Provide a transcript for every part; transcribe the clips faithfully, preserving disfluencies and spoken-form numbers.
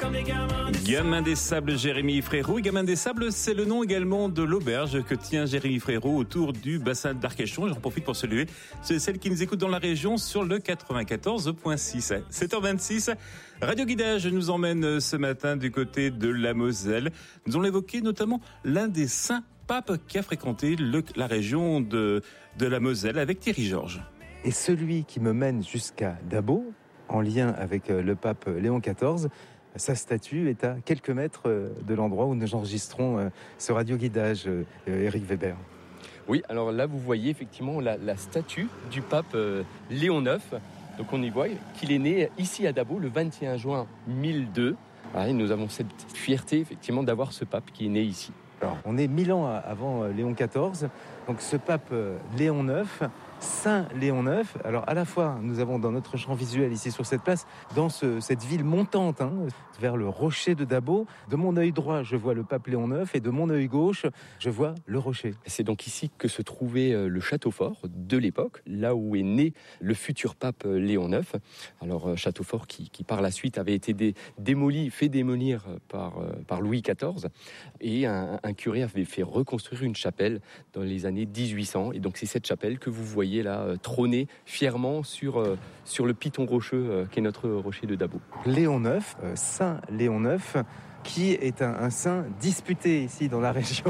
Gamin des Sables, Jérémy Frérot. Gamin des Sables, c'est le nom également de l'auberge que tient Jérémy Frérot autour du bassin d'Arcachon. J'en profite pour saluer celles qui nous écoutent dans la région sur le quatre-vingt-quatorze virgule six. sept heures vingt-six, Radio Guidage nous emmène ce matin du côté de la Moselle. Nous allons évoquer notamment l'un des saints papes qui a fréquenté le, la région de, de la Moselle avec Thierry Georges. Et celui qui me mène jusqu'à Dabo, en lien avec le pape Léon quatorze, sa statue est à quelques mètres de l'endroit où nous enregistrons ce radio-guidage, Éric Weber. Oui, alors là, vous voyez effectivement la, la statue du pape euh, Léon neuf. Donc on y voit qu'il est né ici à Dabo le vingt et un juin mille deux. Ah, et nous avons cette fierté effectivement d'avoir ce pape qui est né ici. Alors, on est mille ans avant Léon quatorze, donc ce pape Léon neuf, Saint Léon neuf. Alors à la fois, nous avons dans notre champ visuel ici sur cette place, dans ce, cette ville montante, hein, vers le rocher de Dabo, de mon œil droit, je vois le pape Léon neuf et de mon œil gauche, je vois le rocher. C'est donc ici que se trouvait le château fort de l'époque, là où est né le futur pape Léon neuf. Alors château fort qui, qui par la suite avait été dé, démoli, fait démolir par, par Louis quatorze, et un, un curé avait fait reconstruire une chapelle dans les années dix-huit cents. Et donc c'est cette chapelle que vous voyez là euh, trôner fièrement sur, euh, sur le piton rocheux euh, qui est notre rocher de Dabo. Léon neuf, euh, Saint Léon neuf, qui est un, un saint disputé ici dans la région.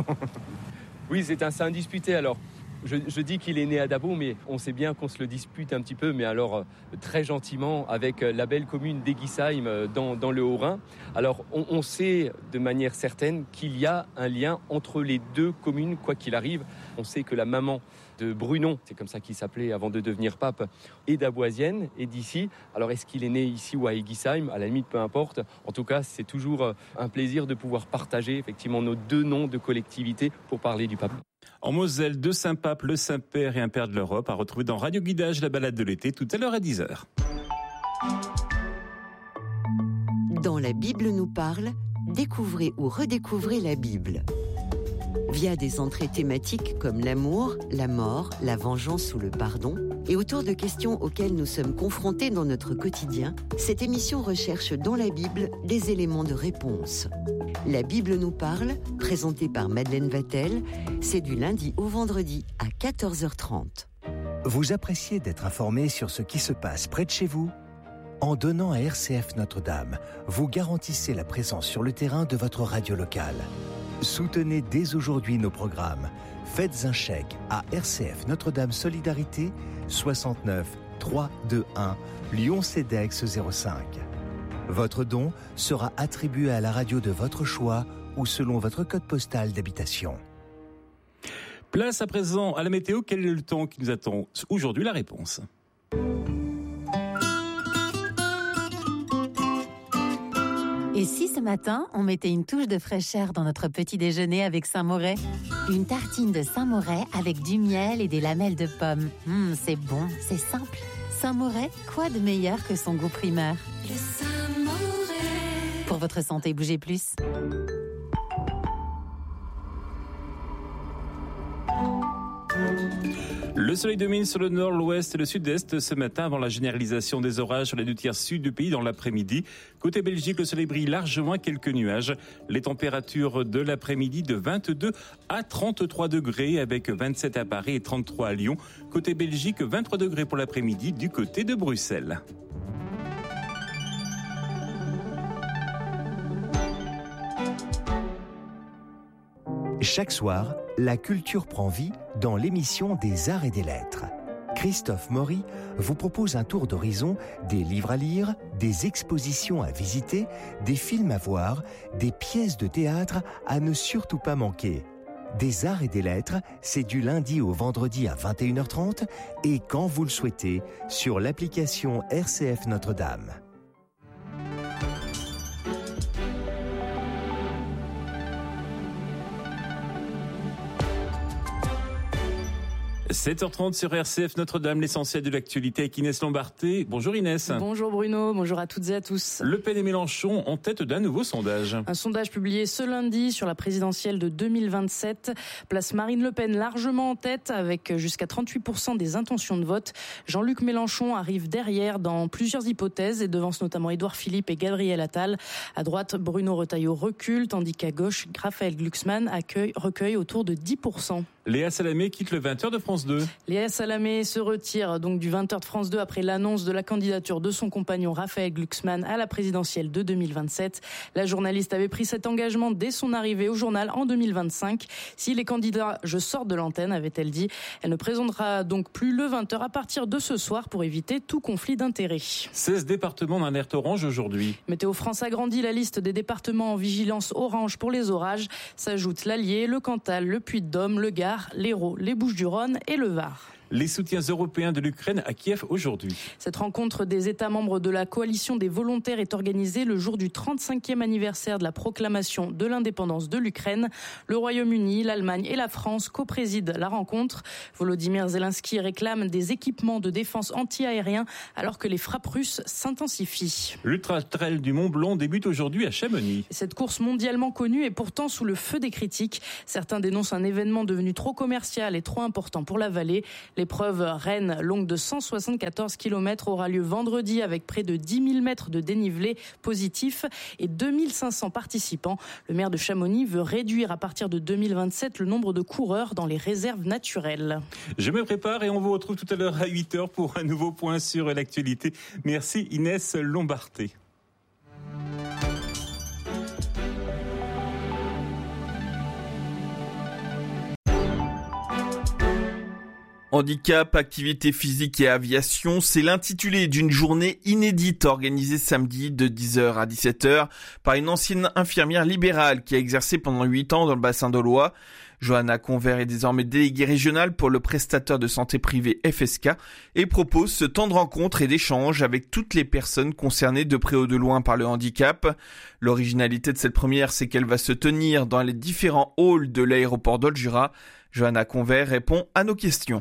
Oui, c'est un saint disputé. Alors, je, je dis qu'il est né à Dabo, mais on sait bien qu'on se le dispute un petit peu, mais alors euh, très gentiment avec euh, la belle commune d'Eguisheim euh, dans, dans le Haut-Rhin. Alors, on, on sait de manière certaine qu'il y a un lien entre les deux communes, quoi qu'il arrive. On sait que la maman de Brunon, c'est comme ça qu'il s'appelait avant de devenir pape, est daboisienne, et d'ici. Alors est-ce qu'il est né ici ou à Eguisheim ? À la limite, peu importe. En tout cas, c'est toujours un plaisir de pouvoir partager effectivement nos deux noms de collectivité pour parler du pape. En Moselle, deux saints papes, le Saint-Père et un Père de l'Europe, à retrouver dans Radio Guidage, la balade de l'été, tout à l'heure à dix heures. Dans La Bible nous parle, découvrez ou redécouvrez la Bible. Via des entrées thématiques comme l'amour, la mort, la vengeance ou le pardon, et autour de questions auxquelles nous sommes confrontés dans notre quotidien, cette émission recherche dans la Bible des éléments de réponse. La Bible nous parle, présentée par Madeleine Vatel, c'est du lundi au vendredi à quatorze heures trente. Vous appréciez d'être informé sur ce qui se passe près de chez vous ? En donnant à R C F Notre-Dame, vous garantissez la présence sur le terrain de votre radio locale. Soutenez dès aujourd'hui nos programmes. Faites un chèque à R C F Notre-Dame Solidarité, soixante-neuf trois cent vingt-et-un, Lyon-Cedex zéro cinq. Votre don sera attribué à la radio de votre choix ou selon votre code postal d'habitation. Place à présent à la météo. Quel est le temps qui nous attend aujourd'hui ? La réponse. Et si ce matin, on mettait une touche de fraîcheur dans notre petit déjeuner avec Saint-Moret ? Une tartine de Saint-Moret avec du miel et des lamelles de pommes. Mmh, c'est bon, c'est simple. Saint-Moret, quoi de meilleur que son goût primaire ? Le Saint-Moret. Pour votre santé, bougez plus. Le soleil domine sur le nord, l'ouest et le sud-est ce matin avant la généralisation des orages sur les deux tiers sud du pays dans l'après-midi. Côté Belgique, le soleil brille largement à quelques nuages. Les températures de l'après-midi de vingt-deux à trente-trois degrés avec vingt-sept à Paris et trente-trois à Lyon. Côté Belgique, vingt-trois degrés pour l'après-midi du côté de Bruxelles. Chaque soir, la culture prend vie dans l'émission des Arts et des Lettres. Christophe Maury vous propose un tour d'horizon des livres à lire, des expositions à visiter, des films à voir, des pièces de théâtre à ne surtout pas manquer. Des Arts et des Lettres, c'est du lundi au vendredi à vingt et une heures trente et quand vous le souhaitez, sur l'application R C F Notre-Dame. sept heures trente sur R C F Notre-Dame, l'essentiel de l'actualité avec Inès Lombarté. Bonjour Inès. Bonjour Bruno, bonjour à toutes et à tous. Le Pen et Mélenchon en tête d'un nouveau sondage. Un sondage publié ce lundi sur la présidentielle de deux mille vingt-sept place Marine Le Pen largement en tête avec jusqu'à trente-huit pour cent des intentions de vote. Jean-Luc Mélenchon arrive derrière dans plusieurs hypothèses et devance notamment Édouard Philippe et Gabriel Attal. À droite, Bruno Retailleau recule, tandis qu'à gauche, Raphaël Glucksmann accueille, recueille autour de dix pour cent. Léa Salamé quitte le vingt heures de France deux. Léa Salamé se retire donc du vingt heures de France deux après l'annonce de la candidature de son compagnon Raphaël Glucksmann à la présidentielle de deux mille vingt-sept. La journaliste avait pris cet engagement dès son arrivée au journal en deux mille vingt-cinq. S'il est candidat, je sors de l'antenne, avait-elle dit. Elle ne présentera donc plus le vingt heures à partir de ce soir pour éviter tout conflit d'intérêts. seize départements d'alerte orange aujourd'hui. Météo France agrandit la liste des départements en vigilance orange pour les orages. S'ajoutent l'Allier, le Cantal, le Puy-de-Dôme, le Gard, l'Hérault, les Bouches-du-Rhône et le Var. Les soutiens européens de l'Ukraine à Kiev aujourd'hui. Cette rencontre des États membres de la coalition des volontaires est organisée le jour du trente-cinquième anniversaire de la proclamation de l'indépendance de l'Ukraine. Le Royaume-Uni, l'Allemagne et la France coprésident la rencontre. Volodymyr Zelensky réclame des équipements de défense anti-aérien alors que les frappes russes s'intensifient. L'Ultra Trail du Mont Blanc débute aujourd'hui à Chamonix. Cette course mondialement connue est pourtant sous le feu des critiques. Certains dénoncent un événement devenu trop commercial et trop important pour la vallée. L'épreuve Rennes, longue de cent soixante-quatorze kilomètres, aura lieu vendredi avec près de dix mille mètres de dénivelé positif et deux mille cinq cents participants. Le maire de Chamonix veut réduire à partir de deux mille vingt-sept le nombre de coureurs dans les réserves naturelles. Je me prépare et on vous retrouve tout à l'heure à huit heures pour un nouveau point sur l'actualité. Merci Inès Lombarté. Handicap, activité physique et aviation, c'est l'intitulé d'une journée inédite organisée samedi de dix heures à dix-sept heures par une ancienne infirmière libérale qui a exercé pendant huit ans dans le bassin dolois. Johanna Convert est désormais déléguée régionale pour le prestataire de santé privé F S K et propose ce temps de rencontre et d'échange avec toutes les personnes concernées de près ou de loin par le handicap. L'originalité de cette première, c'est qu'elle va se tenir dans les différents halls de l'aéroport d'Old-Jura. Johanna Convert répond à nos questions.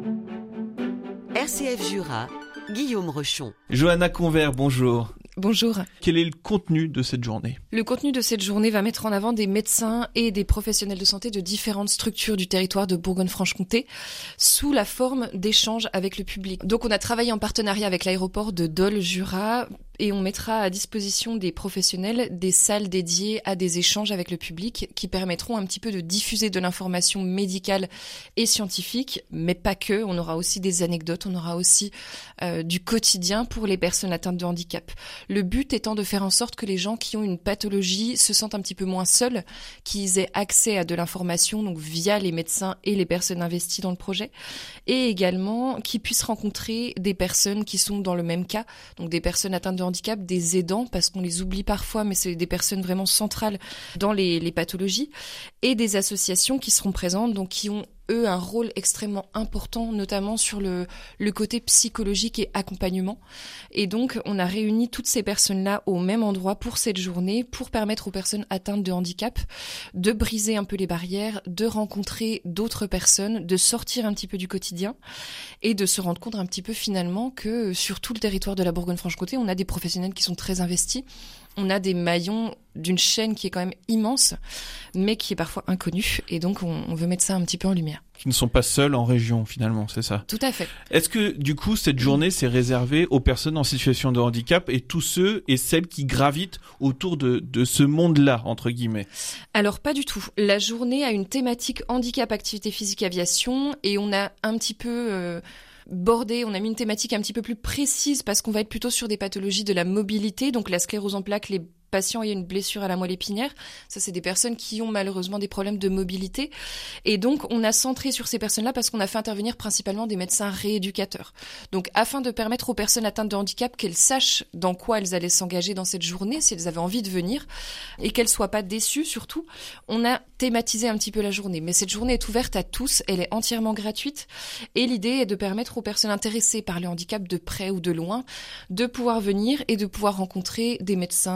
R C F Jura, Guillaume Rochon. Johanna Convert, bonjour. Bonjour. Quel est le contenu de cette journée ? Le contenu de cette journée va mettre en avant des médecins et des professionnels de santé de différentes structures du territoire de Bourgogne-Franche-Comté sous la forme d'échanges avec le public. Donc on a travaillé en partenariat avec l'aéroport de Dole-Jura et on mettra à disposition des professionnels des salles dédiées à des échanges avec le public qui permettront un petit peu de diffuser de l'information médicale et scientifique, mais pas que. On aura aussi des anecdotes, on aura aussi euh, du quotidien pour les personnes atteintes de handicap. Le but étant de faire en sorte que les gens qui ont une pathologie se sentent un petit peu moins seuls, qu'ils aient accès à de l'information, donc via les médecins et les personnes investies dans le projet, et également qu'ils puissent rencontrer des personnes qui sont dans le même cas, donc des personnes atteintes de handicap, des aidants, parce qu'on les oublie parfois, mais c'est des personnes vraiment centrales dans les, les pathologies, et des associations qui seront présentes, donc qui ont eux un rôle extrêmement important, notamment sur le, le côté psychologique et accompagnement. Et donc, on a réuni toutes ces personnes-là au même endroit pour cette journée, pour permettre aux personnes atteintes de handicap de briser un peu les barrières, de rencontrer d'autres personnes, de sortir un petit peu du quotidien et de se rendre compte un petit peu finalement que sur tout le territoire de la Bourgogne-Franche-Comté, on a des professionnels qui sont très investis. On a des maillons d'une chaîne qui est quand même immense, mais qui est parfois inconnue. Et donc, on, on veut mettre ça un petit peu en lumière. Qui ne sont pas seuls en région, finalement, c'est ça ? Tout à fait. Est-ce que, du coup, cette journée, c'est réservé aux personnes en situation de handicap et tous ceux et celles qui gravitent autour de, de ce monde-là, entre guillemets ? Alors, pas du tout. La journée a une thématique handicap, activité physique, aviation, et on a un petit peu... Euh, bordé, on a mis une thématique un petit peu plus précise parce qu'on va être plutôt sur des pathologies de la mobilité, donc la sclérose en plaques, les patients ayant une blessure à la moelle épinière. Ça, c'est des personnes qui ont malheureusement des problèmes de mobilité. Et donc, on a centré sur ces personnes-là parce qu'on a fait intervenir principalement des médecins rééducateurs. Donc, afin de permettre aux personnes atteintes de handicap qu'elles sachent dans quoi elles allaient s'engager dans cette journée, si elles avaient envie de venir, et qu'elles soient pas déçues surtout, on a thématisé un petit peu la journée. Mais cette journée est ouverte à tous, elle est entièrement gratuite. Et l'idée est de permettre aux personnes intéressées par le handicap de près ou de loin de pouvoir venir et de pouvoir rencontrer des médecins, des professionnels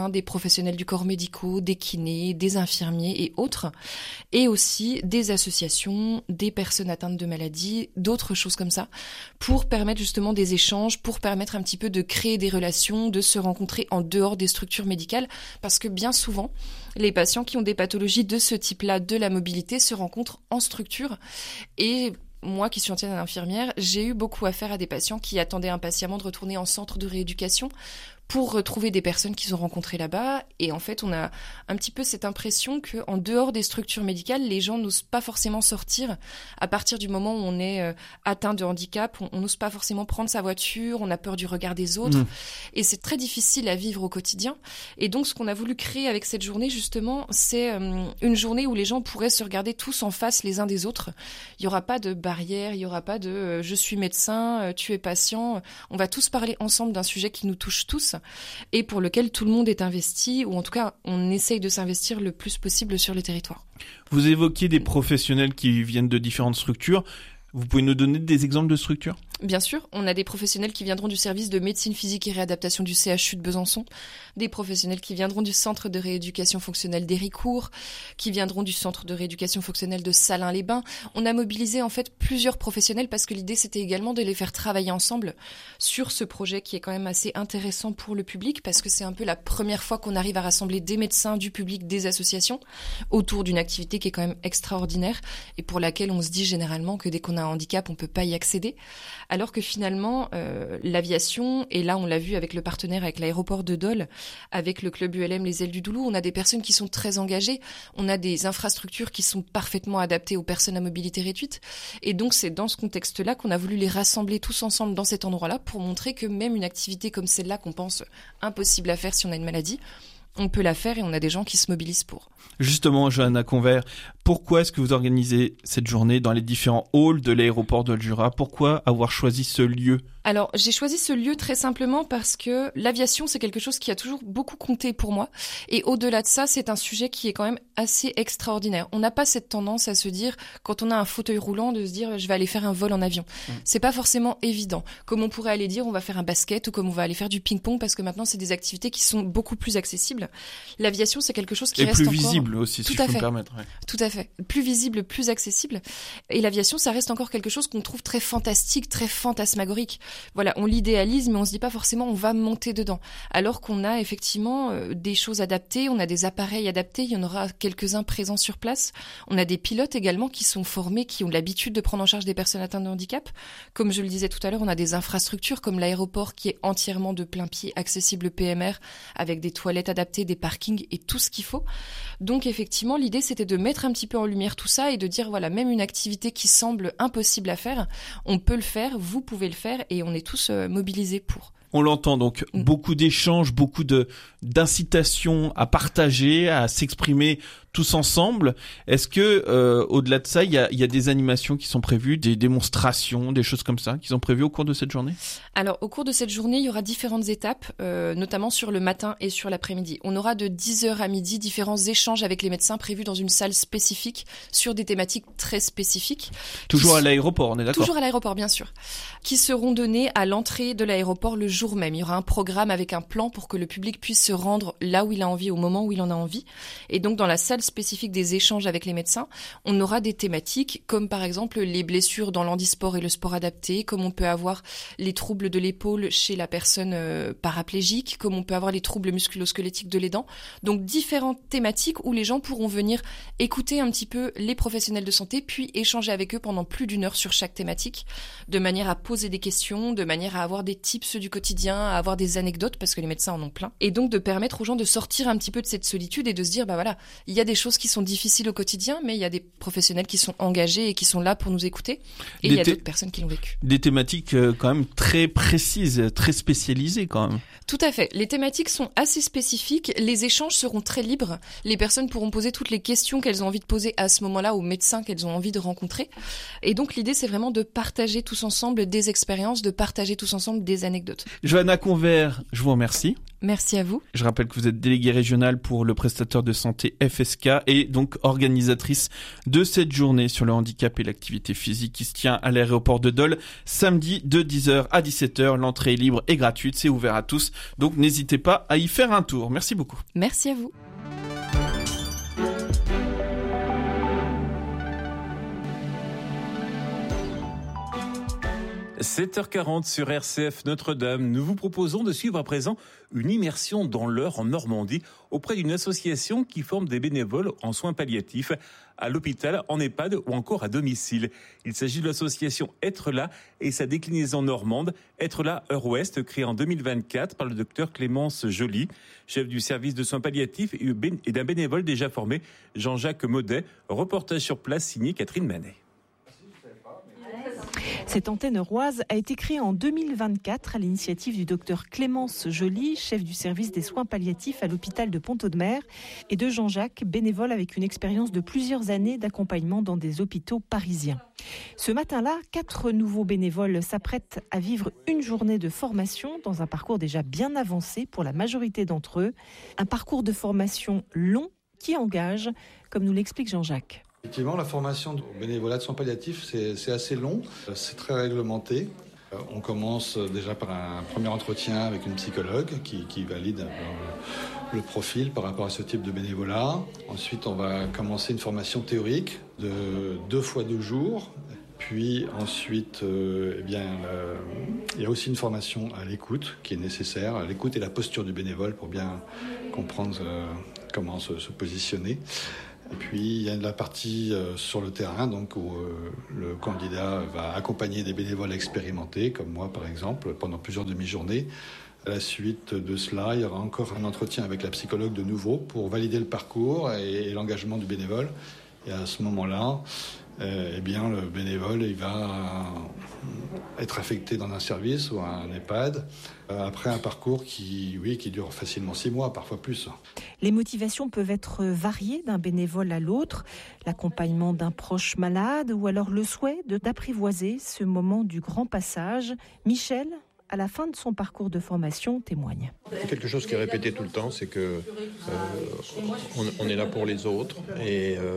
professionnels du corps médicaux, des kinés, des infirmiers et autres, et aussi des associations, des personnes atteintes de maladies, d'autres choses comme ça, pour permettre justement des échanges, pour permettre un petit peu de créer des relations, de se rencontrer en dehors des structures médicales, parce que bien souvent, les patients qui ont des pathologies de ce type-là, de la mobilité, se rencontrent en structure. Et moi, qui suis ancienne infirmière, j'ai eu beaucoup affaire à des patients qui attendaient impatiemment de retourner en centre de rééducation pour retrouver des personnes qu'ils ont rencontrées là-bas. Et en fait, on a un petit peu cette impression qu'en dehors des structures médicales, les gens n'osent pas forcément sortir. À partir du moment où on est euh, atteint de handicap, on n'ose pas forcément prendre sa voiture, on a peur du regard des autres. Mmh. Et c'est très difficile à vivre au quotidien. Et donc, ce qu'on a voulu créer avec cette journée, justement, c'est euh, une journée où les gens pourraient se regarder tous en face les uns des autres. Il n'y aura pas de barrière, il n'y aura pas de euh, « je suis médecin, euh, tu es patient ». On va tous parler ensemble d'un sujet qui nous touche tous et pour lequel tout le monde est investi, ou en tout cas, on essaye de s'investir le plus possible sur le territoire. Vous évoquez des professionnels qui viennent de différentes structures. Vous pouvez nous donner des exemples de structures ? Bien sûr, on a des professionnels qui viendront du service de médecine physique et réadaptation du C H U de Besançon, des professionnels qui viendront du centre de rééducation fonctionnelle d'Héricourt, qui viendront du centre de rééducation fonctionnelle de Salins-les-Bains. On a mobilisé en fait plusieurs professionnels parce que l'idée c'était également de les faire travailler ensemble sur ce projet qui est quand même assez intéressant pour le public parce que c'est un peu la première fois qu'on arrive à rassembler des médecins, du public, des associations autour d'une activité qui est quand même extraordinaire et pour laquelle on se dit généralement que dès qu'on a un handicap, on peut pas y accéder. Alors que finalement, euh, l'aviation, et là on l'a vu avec le partenaire avec l'aéroport de Dole, avec le club U L M Les Ailes du Doulou, on a des personnes qui sont très engagées, on a des infrastructures qui sont parfaitement adaptées aux personnes à mobilité réduite. Et donc c'est dans ce contexte-là qu'on a voulu les rassembler tous ensemble dans cet endroit-là pour montrer que même une activité comme celle-là qu'on pense impossible à faire si on a une maladie, on peut la faire et on a des gens qui se mobilisent pour. Justement, Johanna Convert, pourquoi est-ce que vous organisez cette journée dans les différents halls de l'aéroport de Jura ? Pourquoi avoir choisi ce lieu ? Alors, j'ai choisi ce lieu très simplement parce que l'aviation, c'est quelque chose qui a toujours beaucoup compté pour moi. Et au-delà de ça, c'est un sujet qui est quand même assez extraordinaire. On n'a pas cette tendance à se dire, quand on a un fauteuil roulant, de se dire, je vais aller faire un vol en avion. Mmh. C'est pas forcément évident. Comme on pourrait aller dire, on va faire un basket ou comme on va aller faire du ping-pong parce que maintenant, c'est des activités qui sont beaucoup plus accessibles. L'aviation, c'est quelque chose qui et reste plus encore... visible aussi, si Tout je à peux fait. me permettre. Ouais. Tout à fait. Plus visible, plus accessible. Et l'aviation, ça reste encore quelque chose qu'on trouve très fantastique, très fantasmagorique. Voilà, on l'idéalise, mais on se dit pas forcément on va monter dedans. Alors qu'on a effectivement euh, des choses adaptées, on a des appareils adaptés, il y en aura quelques-uns présents sur place. On a des pilotes également qui sont formés, qui ont l'habitude de prendre en charge des personnes atteintes de handicap. Comme je le disais tout à l'heure, on a des infrastructures comme l'aéroport qui est entièrement de plein pied, accessible P M R, avec des toilettes adaptées, des parkings et tout ce qu'il faut. Donc effectivement, l'idée c'était de mettre un petit peu en lumière tout ça et de dire voilà, même une activité qui semble impossible à faire, on peut le faire, vous pouvez le faire et on est tous euh, mobilisés pour. On l'entend donc, mmh. beaucoup d'échanges, beaucoup de d'incitations à partager, à s'exprimer tous ensemble. Est-ce que euh, au-delà de ça, il y a, y a des animations qui sont prévues, des démonstrations, des choses comme ça qui sont prévues au cours de cette journée ? Alors, au cours de cette journée, il y aura différentes étapes, euh, notamment sur le matin et sur l'après-midi. On aura de dix heures à midi différents échanges avec les médecins prévus dans une salle spécifique sur des thématiques très spécifiques. Toujours qui... à l'aéroport, on est d'accord ? Toujours à l'aéroport, bien sûr. Qui seront donnés à l'entrée de l'aéroport le jour même. Il y aura un programme avec un plan pour que le public puisse se rendre là où il a envie, au moment où il en a envie. Et donc, dans la salle spécifique des échanges avec les médecins, on aura des thématiques comme par exemple les blessures dans l'handisport et le sport adapté, comme on peut avoir les troubles de l'épaule chez la personne euh, paraplégique, comme on peut avoir les troubles musculo-squelettiques de l'aidant. Donc, différentes thématiques où les gens pourront venir écouter un petit peu les professionnels de santé, puis échanger avec eux pendant plus d'une heure sur chaque thématique, de manière à poser des questions, de manière à avoir des tips du quotidien, à avoir des anecdotes, parce que les médecins en ont plein. Et donc, de permettre aux gens de sortir un petit peu de cette solitude et de se dire, bah voilà, il y a des choses qui sont difficiles au quotidien, mais il y a des professionnels qui sont engagés et qui sont là pour nous écouter. Et des il y a d'autres personnes qui l'ont vécu. Des thématiques euh, quand même très précises, très spécialisées quand même. Tout à fait. Les thématiques sont assez spécifiques. Les échanges seront très libres. Les personnes pourront poser toutes les questions qu'elles ont envie de poser à ce moment-là aux médecins qu'elles ont envie de rencontrer. Et donc, l'idée, c'est vraiment de partager tous ensemble des expériences, de partager tous ensemble des anecdotes. Johanna Convert, je vous remercie. Merci à vous. Je rappelle que vous êtes déléguée régionale pour le prestataire de santé F S Francisca est donc organisatrice de cette journée sur le handicap et l'activité physique qui se tient à l'aéroport de Dole samedi de dix heures à dix-sept heures. L'entrée est libre et gratuite, c'est ouvert à tous, donc n'hésitez pas à y faire un tour. Merci beaucoup. Merci à vous. sept heures quarante sur R C F Notre-Dame. Nous vous proposons de suivre à présent une immersion dans l'Eure en Normandie auprès d'une association qui forme des bénévoles en soins palliatifs à l'hôpital, en EHPAD ou encore à domicile. Il s'agit de l'association Être là et sa déclinaison normande, Être là Eure-Ouest, créée en deux mille vingt-quatre par le docteur Clémence Joly, chef du service de soins palliatifs et d'un bénévole déjà formé, Jean-Jacques Maudet. Reportage sur place signé Catherine Manet. Cette antenne euroise a été créée en deux mille vingt-quatre à l'initiative du docteur Clémence Joly, chef du service des soins palliatifs à l'hôpital de Pont-Audemer, et de Jean-Jacques, bénévole avec une expérience de plusieurs années d'accompagnement dans des hôpitaux parisiens. Ce matin-là, quatre nouveaux bénévoles s'apprêtent à vivre une journée de formation dans un parcours déjà bien avancé pour la majorité d'entre eux. Un parcours de formation long qui engage, comme nous l'explique Jean-Jacques. Effectivement, la formation au bénévolat de soins palliatifs, c'est, c'est assez long, c'est très réglementé. On commence déjà par un premier entretien avec une psychologue qui, qui valide le, le profil par rapport à ce type de bénévolat. Ensuite, on va commencer une formation théorique de deux fois deux jours. Puis ensuite, euh, eh bien, euh, il y a aussi une formation à l'écoute qui est nécessaire, à l'écoute et la posture du bénévole pour bien comprendre euh, comment se, se positionner. Et puis, il y a la partie euh, sur le terrain, donc où euh, le candidat va accompagner des bénévoles expérimentés, comme moi par exemple, pendant plusieurs demi-journées. À la suite de cela, il y aura encore un entretien avec la psychologue de nouveau pour valider le parcours et, et l'engagement du bénévole. Et à ce moment-là, euh, eh bien, le bénévole il va être affecté dans un service ou un EHPAD euh, après un parcours qui, oui, qui dure facilement six mois, parfois plus. Les motivations peuvent être variées d'un bénévole à l'autre, l'accompagnement d'un proche malade ou alors le souhait de, d'apprivoiser ce moment du grand passage. Michel, à la fin de son parcours de formation, témoigne. Quelque chose qui est répété tout le temps, c'est que euh, on, on est là pour les autres et, euh,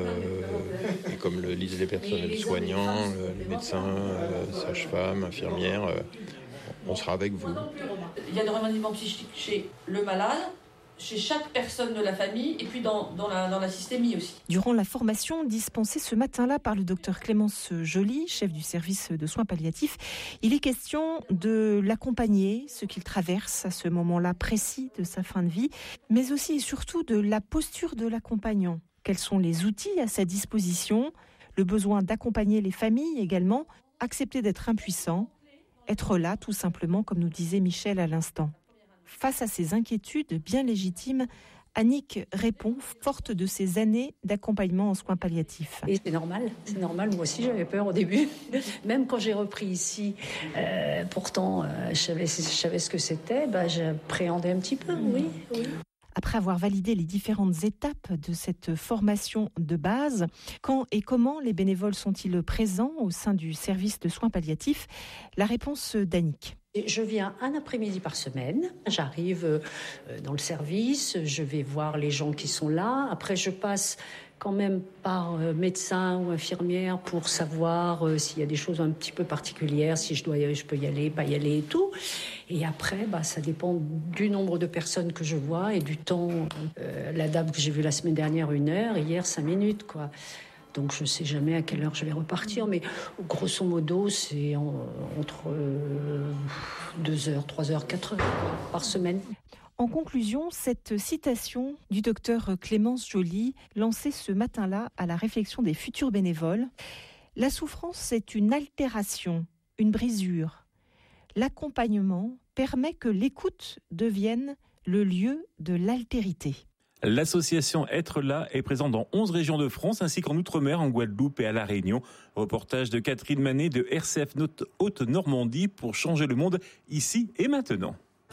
et comme le disent les personnels soignants, les médecins, euh, sages-femmes, infirmières, euh, on sera avec vous. Il y a des remaniements psychiques chez le malade, chez chaque personne de la famille et puis dans, dans, la, dans la systémie aussi. Durant la formation dispensée ce matin-là par le docteur Clémence Joly, chef du service de soins palliatifs, il est question de l'accompagner, ce qu'il traverse à ce moment-là précis de sa fin de vie, mais aussi et surtout de la posture de l'accompagnant. Quels sont les outils à sa disposition, le besoin d'accompagner les familles également, accepter d'être impuissant, être là tout simplement comme nous disait Michel à l'instant. Face à ces inquiétudes bien légitimes, Annick répond, forte de ses années d'accompagnement en soins palliatifs. Et c'est normal, c'est normal. Moi aussi, j'avais peur au début. Même quand j'ai repris ici, euh, pourtant, euh, je, savais, je savais ce que c'était, bah, j'appréhendais un petit peu, oui, oui. Après avoir validé les différentes étapes de cette formation de base, quand et comment les bénévoles sont-ils présents au sein du service de soins palliatifs? La réponse d'Annick. Je viens un après-midi par semaine. J'arrive dans le service, je vais voir les gens qui sont là. Après, je passe quand même par médecin ou infirmière pour savoir s'il y a des choses un petit peu particulières, si je dois y aller, je peux y aller, pas y aller et tout. Et après, bah, ça dépend du nombre de personnes que je vois et du temps. Euh, la dame que j'ai vue la semaine dernière, une heure, hier, cinq minutes, quoi. Donc je ne sais jamais à quelle heure je vais repartir, mais grosso modo, c'est en, entre euh, deux heures, trois heures, quatre heures par semaine. En conclusion, cette citation du docteur Clémence Joly, lancée ce matin-là à la réflexion des futurs bénévoles. La souffrance, c'est une altération, une brisure. L'accompagnement permet que l'écoute devienne le lieu de l'altérité. L'association Être là est présente dans onze régions de France ainsi qu'en Outre-mer, en Guadeloupe et à La Réunion. Reportage de Catherine Manet de R C F Haute-Normandie pour changer le monde ici et maintenant.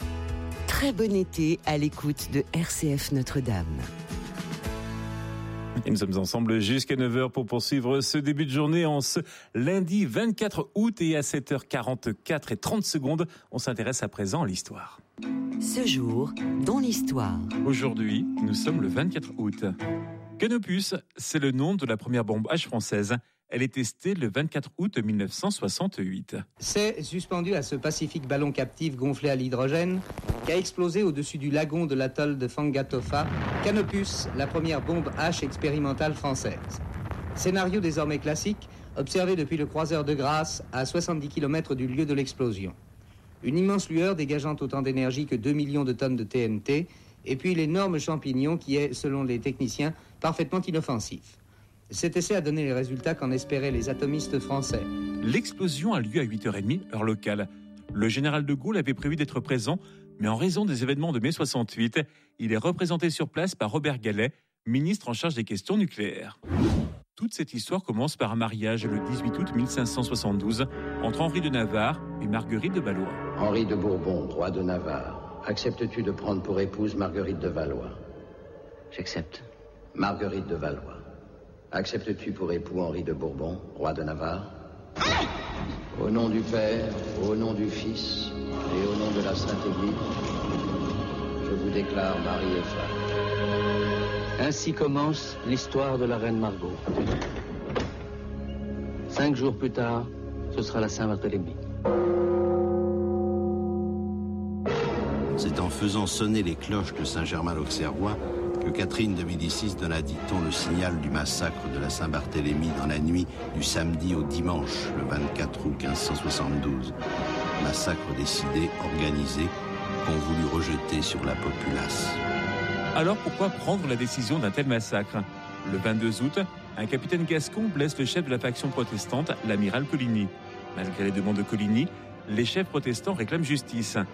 Très bon été à l'écoute de R C F Notre-Dame. Et nous sommes ensemble jusqu'à neuf heures pour poursuivre ce début de journée en ce lundi vingt-quatre août et à sept heures quarante-quatre et trente secondes, on s'intéresse à présent à l'histoire. Ce jour, dans l'histoire. Aujourd'hui, nous sommes le vingt-quatre août. Canopus, c'est le nom de la première bombe H française. Elle est testée le vingt-quatre août mille neuf cent soixante-huit. C'est suspendu à ce pacifique ballon captif gonflé à l'hydrogène qu'a explosé au-dessus du lagon de l'atoll de Fangatofa, Canopus, la première bombe H expérimentale française. Scénario désormais classique, observé depuis le croiseur de Grasse à soixante-dix kilomètres du lieu de l'explosion. Une immense lueur dégageant autant d'énergie que deux millions de tonnes de T N T, et puis l'énorme champignon qui est, selon les techniciens, parfaitement inoffensif. Cet essai a donné les résultats qu'en espéraient les atomistes français. L'explosion a lieu à huit heures trente, heure locale. Le général de Gaulle avait prévu d'être présent, mais en raison des événements de mai soixante-huit, il est représenté sur place par Robert Gallet, ministre en charge des questions nucléaires. Toute cette histoire commence par un mariage le dix-huit août mille cinq cent soixante-douze entre Henri de Navarre et Marguerite de Valois. Henri de Bourbon, roi de Navarre, acceptes-tu de prendre pour épouse Marguerite de Valois? J'accepte. Marguerite de Valois. Acceptes-tu pour époux Henri de Bourbon, roi de Navarre? Au nom du Père, au nom du Fils et au nom de la Sainte Église, je vous déclare mari et femme. Ainsi commence l'histoire de la reine Margot. Cinq jours plus tard, ce sera la Saint-Barthélemy. C'est en faisant sonner les cloches de Saint-Germain-l'Auxerrois que Catherine de Médicis donna, dit-on, le signal du massacre de la Saint-Barthélemy dans la nuit du samedi au dimanche, le vingt-quatre août quinze cent soixante-douze. Massacre décidé, organisé, qu'on voulut rejeter sur la populace. Alors pourquoi prendre la décision d'un tel massacre? Le vingt-deux août, un capitaine gascon blesse le chef de la faction protestante, l'amiral Coligny. Malgré les demandes de Coligny, les chefs protestants réclament justice.